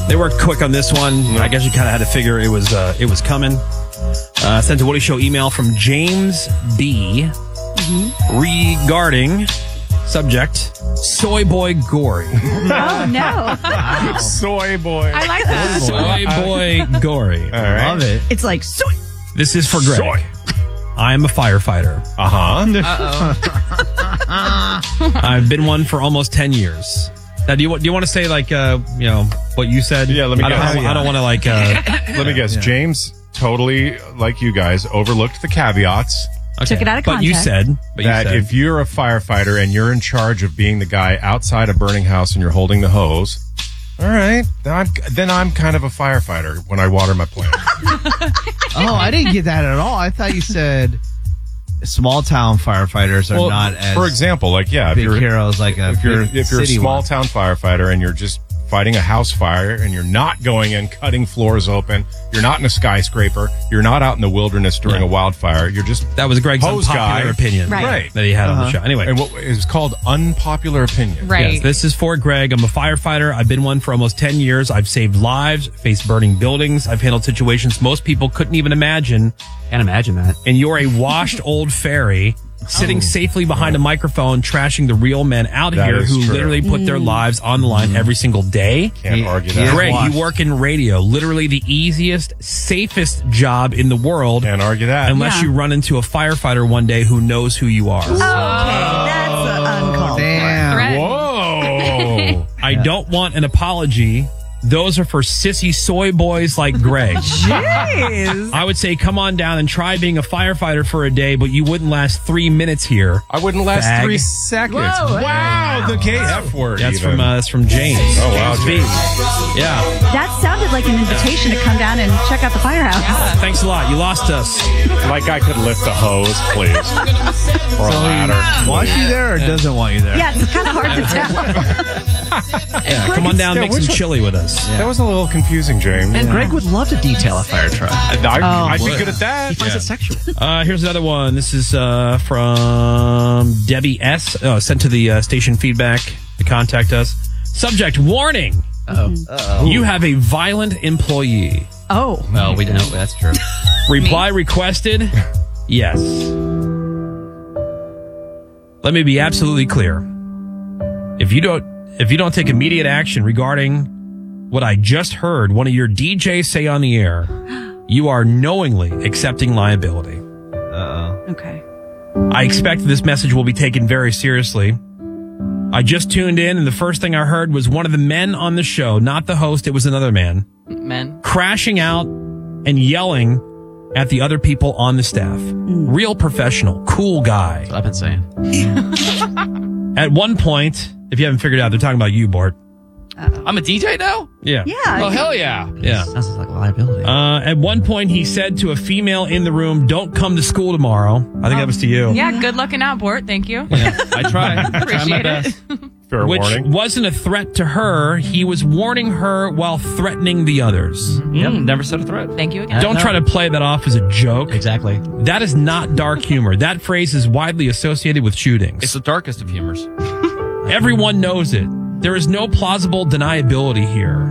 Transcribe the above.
They worked quick on this one. I guess you kind of had to figure it was coming. Sent a Woody Show email from James B. Regarding subject Soy Boy Gory. Oh, no. Soy boy. I like that. Soy Boy Gory. All right. Love it. It's like soy. This is for Greg. Soy. I am a firefighter. I've been one for almost 10 years. Now, do you want to say what you said? Yeah, let me guess. I don't want to Let me guess. James, totally like you guys, overlooked the caveats. Took it out of But you context. said If you're a firefighter and you're in charge of being the guy outside a burning house and you're holding the hose, all right, then I'm kind of a firefighter when I water my plant. Oh, I didn't get that at all. I thought you said small town firefighters are not as for example, if big you're heroes like if you're a city small one. town firefighter and you're just fighting a house fire and you're not going in cutting floors open, you're not in a skyscraper, you're not out in the wilderness during a wildfire, you're just that was Greg's hose unpopular guy. opinion Right. that he had on the show. Anyway. And what is called unpopular opinion. Right. Yes, this is for Greg. I'm a firefighter. I've been one for almost 10 years. I've saved lives, faced burning buildings. I've handled situations most people couldn't even imagine. Can't imagine that. And you're a washed old fairy sitting safely behind a microphone, trashing the real men out That here is who true. literally put their lives on the line every single day. Can't argue he that. is Greg, washed. you work in radio, literally the easiest, safest job in the world. Can't argue that. Unless you run into a firefighter one day who knows who you are. Okay, that's uncalled Damn. for. Whoa. I don't want an apology. Those are for sissy soy boys like Greg. Jeez. I would say come on down and try being a firefighter for a day, but you wouldn't last 3 minutes here. I wouldn't last Bag. 3 seconds. Whoa. Wow, the KF word. That's even. that's from James. Oh, wow, James B. James. Yeah. That sounded like an invitation to come down and check out the firehouse. Thanks a lot. You lost us. Like I could lift a hose, please. Or a ladder. Wants you there or doesn't want you there? Yeah, it's kind of hard to tell. Yeah, come on down, make some chili with us. That was a little confusing, James. And Greg would love to detail a fire truck. I'd be good at that. He finds it sexual. Here's another one. This is from Debbie S. Sent to the station feedback to contact us. Subject, warning. You have a violent employee. Oh. No, we didn't. That's true. Reply requested, yes. Let me be absolutely clear. If you don't take immediate action regarding what I just heard one of your DJs say on the air, you are knowingly accepting liability. Okay. I expect this message will be taken very seriously. I just tuned in, and the first thing I heard was one of the men on the show, not the host, it was another man, Men. crashing out and yelling at the other people on the staff. Real professional, cool guy. I've been saying. At one point, if you haven't figured it out, they're talking about you, Bart. I'm a DJ now? Yeah. Yeah. Oh, hell yeah. Yeah. Sounds like a liability. At one point, he said to a female in the room, "Don't come to school tomorrow." I think that was to you. Yeah, good looking out, Bort. Thank you. I try. Try my Appreciate best. it. Fair Which warning. wasn't a threat to her. He was warning her while threatening the others. Yep, never said a threat. Thank you again. Don't try to play that off as a joke. Exactly. That is not dark humor. That phrase is widely associated with shootings. It's the darkest of humors. Everyone knows it. There is no plausible deniability here.